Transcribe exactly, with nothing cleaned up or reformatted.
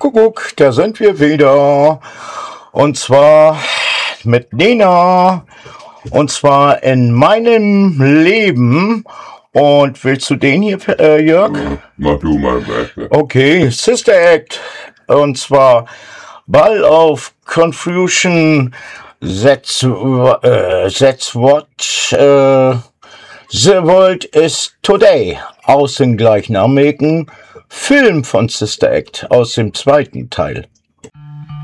Kuckuck, da sind wir wieder. Und zwar mit Nena. Und zwar in meinem Leben. Und willst du den hier, äh, Jörg? Ja, mach du mal weiter. Okay, Sister Act. Und zwar Ball of Confusion. That's, äh, that's what äh, the world is today. Aus dem gleichnamigen Film von Sister Act, aus dem zweiten Teil.